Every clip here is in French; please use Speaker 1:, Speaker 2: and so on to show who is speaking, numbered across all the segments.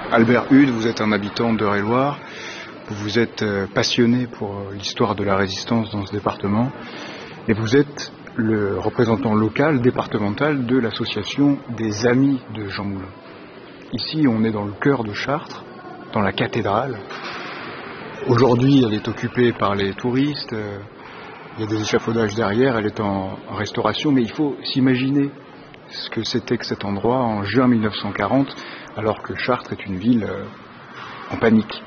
Speaker 1: Albert Hude, vous êtes un habitant d'Eure-et-Loir. Vous êtes passionné pour l'histoire de la résistance dans ce département. Et vous êtes le représentant local, départemental de l'association des Amis de Jean Moulin. Ici, on est dans le cœur de Chartres, dans la cathédrale. Aujourd'hui, elle est occupée par les touristes. Il y a des échafaudages derrière, elle est en restauration. Mais il faut s'imaginer ce que c'était que cet endroit en juin 1940, alors que Chartres est une ville en panique.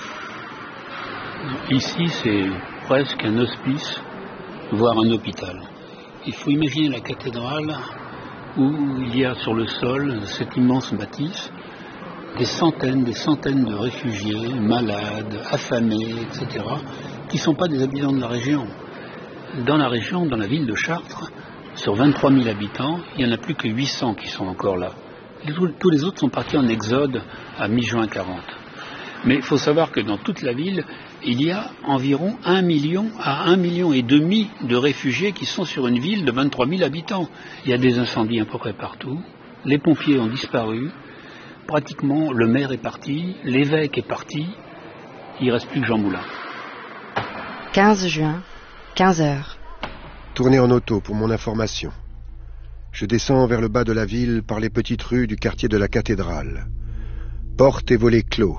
Speaker 2: Ici, c'est presque un hospice, voire un hôpital. Il faut imaginer la cathédrale où il y a sur le sol cette immense bâtisse, des centaines de réfugiés, malades, affamés, etc., qui ne sont pas des habitants de la région. Dans la région, dans la ville de Chartres, sur 23 000 habitants, il n'y en a plus que 800 qui sont encore là. Tous les autres sont partis en exode à mi-juin 40. Mais il faut savoir que dans toute la ville, il y a environ 1 million à 1,5 million de réfugiés qui sont sur une ville de 23 000 habitants. Il y a des incendies à peu près partout, les pompiers ont disparu, pratiquement le maire est parti, l'évêque est parti, il ne reste plus que Jean Moulin.
Speaker 3: 15 juin, 15 heures.
Speaker 4: Tournez en auto pour mon information. Je descends vers le bas de la ville par les petites rues du quartier de la cathédrale. Portes et volets clos.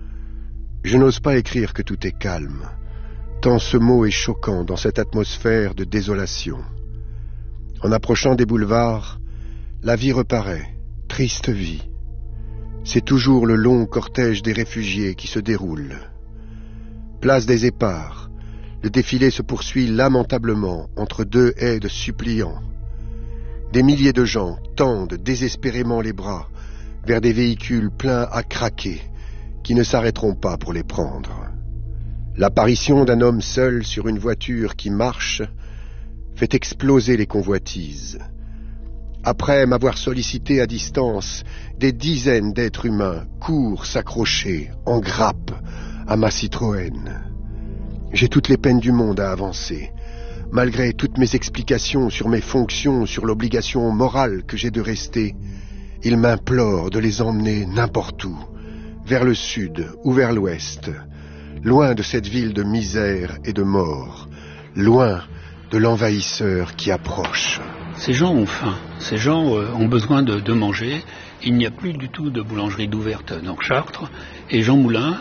Speaker 4: Je n'ose pas écrire que tout est calme, tant ce mot est choquant dans cette atmosphère de désolation. En approchant des boulevards, la vie reparaît, triste vie. C'est toujours le long cortège des réfugiés qui se déroule. Place des Éparts, le défilé se poursuit lamentablement entre deux haies de suppliants. Des milliers de gens tendent désespérément les bras vers des véhicules pleins à craquer, qui ne s'arrêteront pas pour les prendre. L'apparition d'un homme seul sur une voiture qui marche fait exploser les convoitises. Après m'avoir sollicité à distance, des dizaines d'êtres humains courent s'accrocher en grappe à ma Citroën. J'ai toutes les peines du monde à avancer, malgré toutes mes explications sur mes fonctions, sur l'obligation morale que j'ai de rester. Ils m'implorent de les emmener n'importe où, vers le sud ou vers l'ouest, loin de cette ville de misère et de mort, loin de l'envahisseur qui approche.
Speaker 2: Ces gens ont faim, ces gens ont besoin de manger. Il n'y a plus du tout de boulangerie d'ouverte dans Chartres. Et Jean Moulin,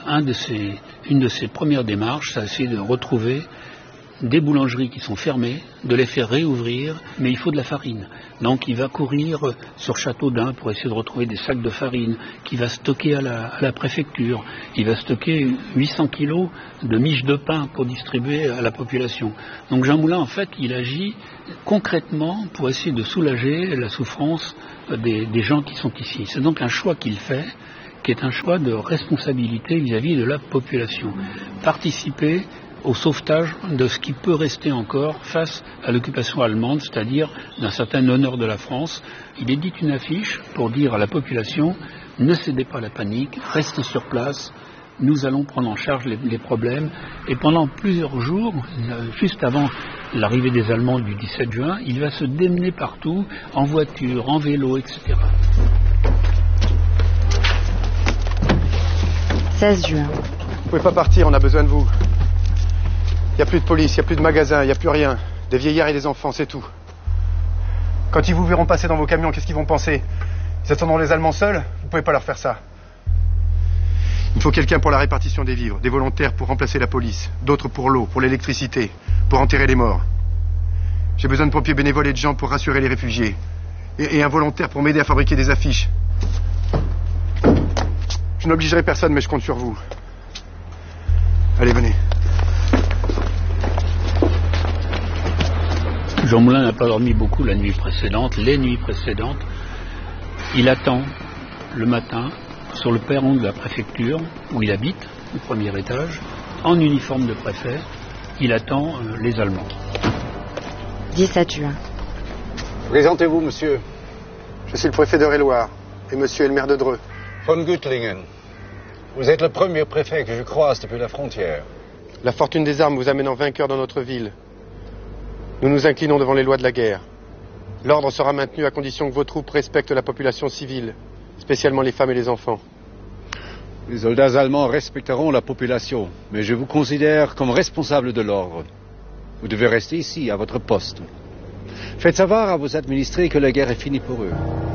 Speaker 2: une de ses premières démarches, ça a essayé de retrouver des boulangeries qui sont fermées, de les faire réouvrir, mais il faut de la farine. Donc il va courir sur Châteaudun pour essayer de retrouver des sacs de farine, qu'il va stocker à la préfecture. Il va stocker 800 kilos de miches de pain pour distribuer à la population. Donc Jean Moulin, en fait, il agit concrètement pour essayer de soulager la souffrance des gens qui sont ici. C'est donc un choix qu'il fait, qui est un choix de responsabilité vis-à-vis de la population. Participer au sauvetage de ce qui peut rester encore face à l'occupation allemande, c'est-à-dire d'un certain honneur de la France. Il édite une affiche pour dire à la population « Ne cédez pas à la panique, restez sur place, nous allons prendre en charge les problèmes ». Et pendant plusieurs jours, juste avant l'arrivée des Allemands du 17 juin, il va se démener partout, en voiture, en vélo, etc.
Speaker 3: 16 juin.
Speaker 4: Vous pouvez pas partir, on a besoin de vous. Il n'y a plus de police, il n'y a plus de magasins, il n'y a plus rien. Des vieillards et des enfants, c'est tout. Quand ils vous verront passer dans vos camions, qu'est-ce qu'ils vont penser? Ils attendront les Allemands seuls? Vous ne pouvez pas leur faire ça. Il faut quelqu'un pour la répartition des vivres, des volontaires pour remplacer la police, d'autres pour l'eau, pour l'électricité, pour enterrer les morts. J'ai besoin de pompiers bénévoles et de gens pour rassurer les réfugiés. Et un volontaire pour m'aider à fabriquer des affiches. Je n'obligerai personne, mais je compte sur vous. Allez, venez.
Speaker 2: Jean Moulin n'a pas dormi beaucoup les nuits précédentes. Il attend le matin sur le perron de la préfecture où il habite, au premier étage, en uniforme de préfet. Il attend les Allemands.
Speaker 3: 17 juin.
Speaker 4: Présentez-vous, monsieur. Je suis le préfet d'Eure-et-Loir et monsieur est le maire de Dreux.
Speaker 5: Von Guttlingen, vous êtes le premier préfet que je croise depuis la frontière.
Speaker 4: La fortune des armes vous amène en vainqueur dans notre ville. Nous nous inclinons devant les lois de la guerre. L'ordre sera maintenu à condition que vos troupes respectent la population civile, spécialement les femmes et les enfants.
Speaker 5: Les soldats allemands respecteront la population, mais je vous considère comme responsable de l'ordre. Vous devez rester ici, à votre poste. Faites savoir à vos administrés que la guerre est finie pour eux.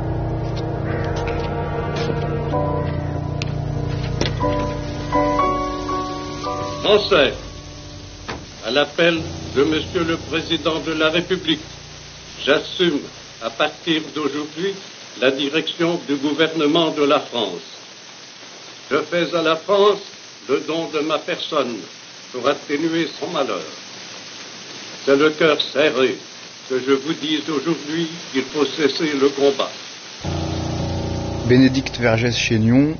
Speaker 6: Français, à l'appel de Monsieur le Président de la République, j'assume à partir d'aujourd'hui la direction du gouvernement de la France. Je fais à la France le don de ma personne pour atténuer son malheur. C'est le cœur serré que je vous dis aujourd'hui qu'il faut cesser le combat.
Speaker 1: Bénédicte Vergès-Chénion,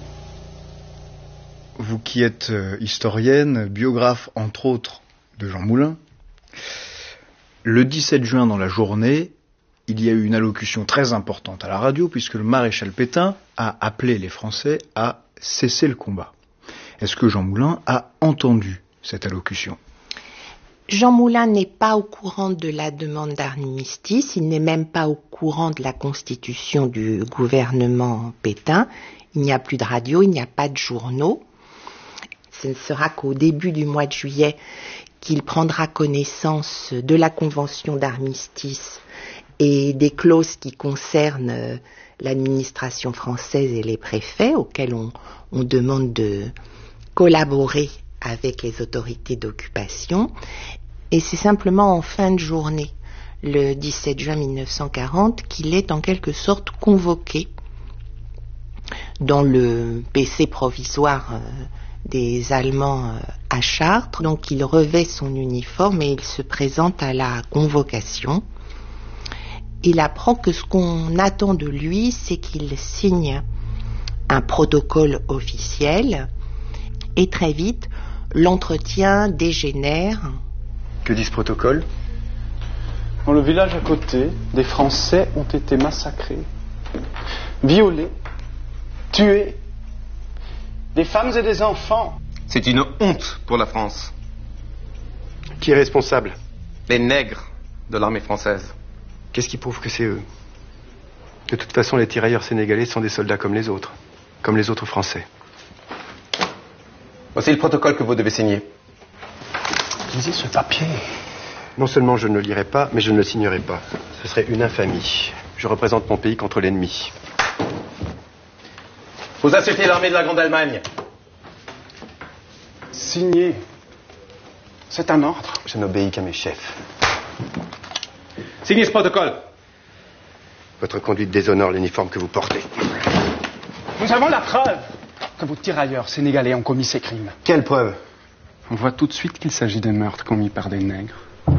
Speaker 1: vous qui êtes historienne, biographe entre autres de Jean Moulin, le 17 juin dans la journée, il y a eu une allocution très importante à la radio puisque le maréchal Pétain a appelé les Français à cesser le combat. Est-ce que Jean Moulin a entendu cette allocution ?
Speaker 7: Jean Moulin n'est pas au courant de la demande d'armistice, il n'est même pas au courant de la constitution du gouvernement Pétain. Il n'y a plus de radio, il n'y a pas de journaux. Ce ne sera qu'au début du mois de juillet qu'il prendra connaissance de la convention d'armistice et des clauses qui concernent l'administration française et les préfets, auxquels on demande de collaborer avec les autorités d'occupation. Et c'est simplement en fin de journée, le 17 juin 1940, qu'il est en quelque sorte convoqué dans le PC provisoire des Allemands à Chartres. Donc il revêt son uniforme et il se présente à la convocation. Il apprend que ce qu'on attend de lui, c'est qu'il signe un protocole officiel et très vite, l'entretien dégénère.
Speaker 8: Que dit ce protocole ? Dans le village à côté, des Français ont été massacrés, violés, tués, des femmes et des enfants.
Speaker 9: C'est une honte pour la France.
Speaker 8: Qui est responsable ?
Speaker 9: Les nègres de l'armée française.
Speaker 8: Qu'est-ce qui prouve que c'est eux ? De toute façon, les tirailleurs sénégalais sont des soldats comme les autres Français.
Speaker 9: Voici le protocole que vous devez signer.
Speaker 8: Lisez ce papier. Non seulement je ne le lirai pas, mais je ne le signerai pas. Ce serait une infamie. Je représente mon pays contre l'ennemi.
Speaker 9: Vous insultez l'armée de la Grande Allemagne.
Speaker 8: Signez. C'est un ordre. Je n'obéis qu'à mes chefs.
Speaker 9: Signez ce protocole.
Speaker 4: Votre conduite déshonore l'uniforme que vous portez.
Speaker 8: Nous avons la preuve que vos tirailleurs sénégalais ont commis ces crimes.
Speaker 4: Quelle preuve ?
Speaker 8: On voit tout de suite qu'il s'agit de meurtres commis par des nègres.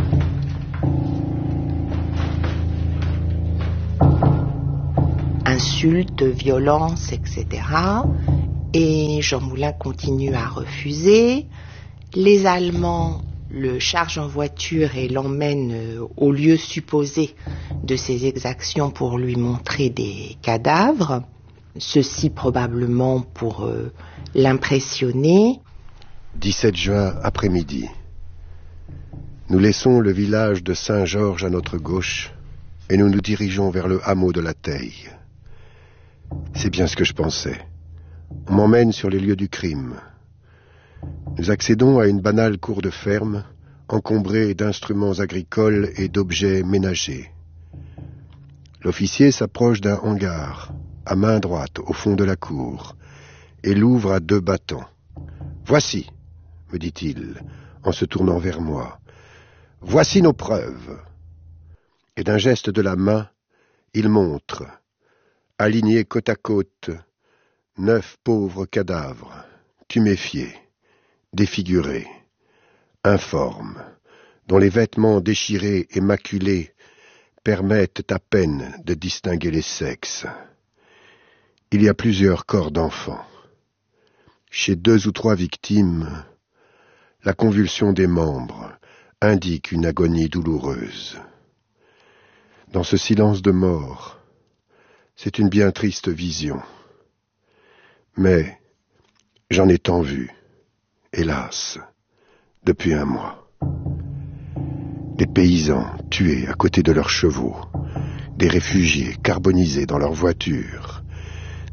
Speaker 7: Insultes, violences, etc. Et Jean Moulin continue à refuser. Les Allemands le chargent en voiture et l'emmènent au lieu supposé de ces exactions pour lui montrer des cadavres. Ceci probablement pour l'impressionner.
Speaker 4: 17 juin après-midi. Nous laissons le village de Saint-Georges à notre gauche et nous nous dirigeons vers le hameau de la Teille. C'est bien ce que je pensais. On m'emmène sur les lieux du crime. Nous accédons à une banale cour de ferme, encombrée d'instruments agricoles et d'objets ménagers. L'officier s'approche d'un hangar, à main droite, au fond de la cour, et l'ouvre à 2 battants. « Voici, me dit-il, en se tournant vers moi, voici nos preuves. » Et d'un geste de la main, il montre, alignés côte à côte, 9 pauvres cadavres, tuméfiés, défigurés, informes, dont les vêtements déchirés et maculés permettent à peine de distinguer les sexes. Il y a plusieurs corps d'enfants. Chez 2 ou 3 victimes, la convulsion des membres indique une agonie douloureuse. Dans ce silence de mort, c'est une bien triste vision. Mais j'en ai tant vu, hélas, depuis 1 mois. Des paysans tués à côté de leurs chevaux, des réfugiés carbonisés dans leurs voitures,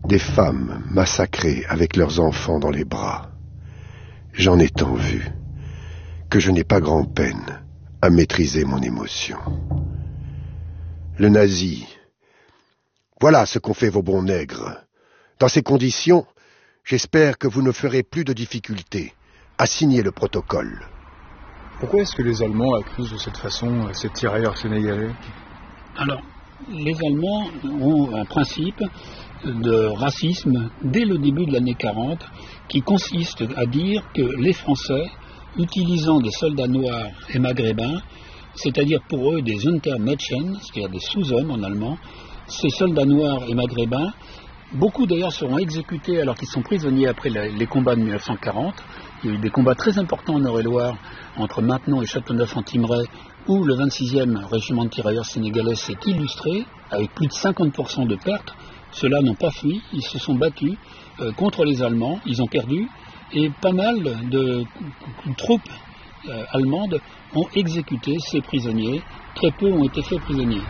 Speaker 4: Des femmes massacrées avec leurs enfants dans les bras. J'en ai tant vu que je n'ai pas grand-peine à maîtriser mon émotion. Le nazi, voilà ce qu'ont fait vos bons nègres. Dans ces conditions, j'espère que vous ne ferez plus de difficultés à signer le protocole.
Speaker 1: Pourquoi est-ce que les Allemands accusent de cette façon ces tirailleurs sénégalais?
Speaker 2: Alors, les Allemands ont un principe de racisme dès le début de l'année 40 qui consiste à dire que les Français, utilisant des soldats noirs et maghrébins, c'est-à-dire pour eux des Untermädchen, c'est-à-dire des sous-hommes en allemand, ces soldats noirs et maghrébins, beaucoup d'ailleurs seront exécutés alors qu'ils sont prisonniers après les combats de 1940. Il y a eu des combats très importants en Eure-et-Loire entre Maintenon et Châteauneuf-en-Thymerais, où le 26e régiment de tirailleurs sénégalais s'est illustré avec plus de 50% de pertes. Ceux-là n'ont pas fui, ils se sont battus contre les Allemands, ils ont perdu, et pas mal de troupes allemandes ont exécuté ces prisonniers. Très peu ont été faits prisonniers.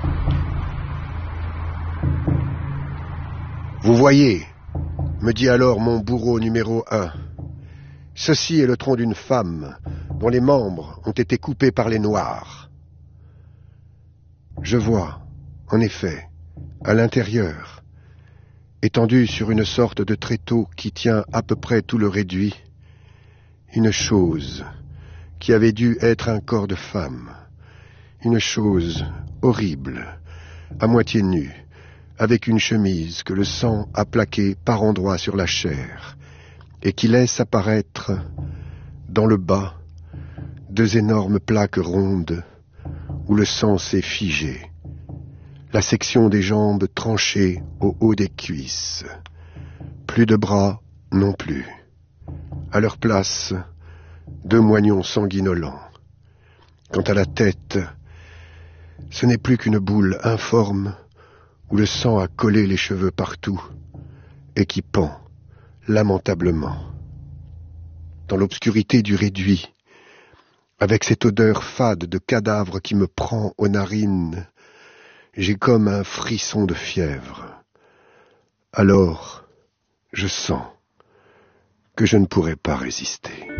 Speaker 4: Vous voyez, me dit alors mon bourreau numéro 1, ceci est le tronc d'une femme dont les membres ont été coupés par les Noirs. Je vois, en effet, à l'intérieur, étendu sur une sorte de tréteau qui tient à peu près tout le réduit, une chose qui avait dû être un corps de femme, une chose horrible, à moitié nue, avec une chemise que le sang a plaquée par endroits sur la chair, et qui laisse apparaître, dans le bas, 2 énormes plaques rondes, où le sang s'est figé, la section des jambes tranchée au haut des cuisses, plus de bras non plus, à leur place, 2 moignons sanguinolents. Quant à la tête, ce n'est plus qu'une boule informe où le sang a collé les cheveux partout et qui pend lamentablement. Dans l'obscurité du réduit, avec cette odeur fade de cadavre qui me prend aux narines, j'ai comme un frisson de fièvre. Alors, je sens que je ne pourrai pas résister.